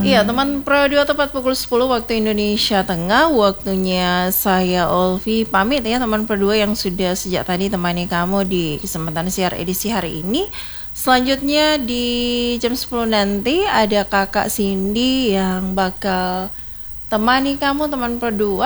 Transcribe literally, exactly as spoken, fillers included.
Iya, teman Pro dua tepat pukul sepuluh waktu Indonesia Tengah. Waktunya saya Olvi pamit ya teman Pro dua yang sudah sejak tadi temani kamu di kesempatan siar edisi hari ini. Selanjutnya di jam sepuluh nanti ada kakak Cindy yang bakal temani kamu teman Pro dua